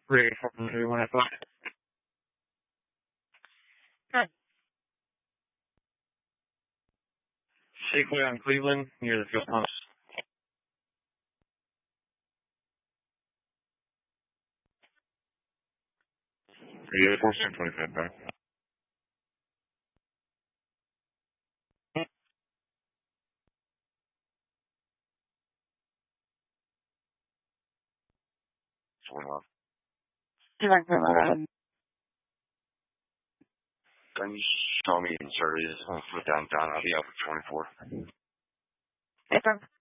Ready for everyone at 5. Good. Safeway on Cleveland, near the field pumps. Yeah, 425 back. Can you show me in service for downtown? I'll be out for 24. Okay.